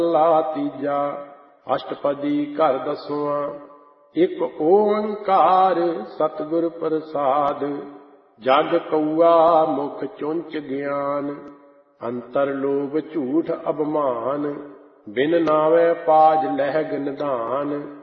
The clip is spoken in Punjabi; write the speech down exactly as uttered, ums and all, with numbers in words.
ਮਹਲਾ ਤੀਜਾ। ਅਸ਼ਟਪਦੀ ਘਰ ਦਸਵਾਂ। ਇੱਕ ਓੰਕਾਰ ਸਤਿਗੁਰ ਪ੍ਰਸਾਦ। ਜਗ ਕਊਆ ਮੁਖ ਚੁੰਚ ਗਿਆਨ। ਅੰਤਰ ਲੋਭ ਝੂਠ ਅਭਮਾਨ। ਬਿਨ ਨਾਵੈ ਪਾਜ ਲਹਿਗ ਨਿਧਾਨ।